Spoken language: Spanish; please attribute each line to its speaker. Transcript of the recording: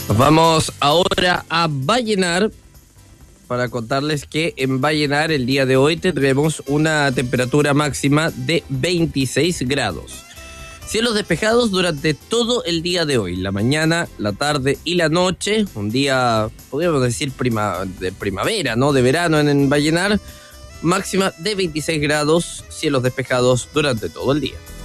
Speaker 1: Nos vamos ahora a Vallenar para contarles que en Vallenar el día de hoy tendremos una temperatura máxima de 26 grados. Cielos despejados durante todo el día de hoy, la mañana, la tarde y la noche. Un día, podríamos decir, de primavera, ¿no? De verano en Vallenar. Máxima de 26 grados, cielos despejados durante todo el día.